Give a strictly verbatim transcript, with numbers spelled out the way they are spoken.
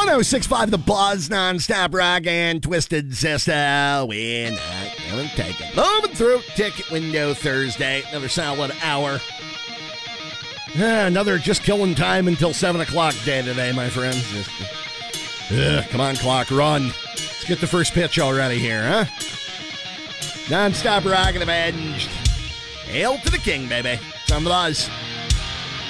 oh six point five The Buzz, non-stop rock and Twisted Sister. We're not gonna take it. Moving through Ticket Window Thursday. Another solid hour. Uh, another just killing time until seven o'clock day today, my friends. Just, uh, come on, clock, run. Let's get the first pitch already here, huh? Non-stop rock and avenged. Hail to the king, baby. It's on The Buzz.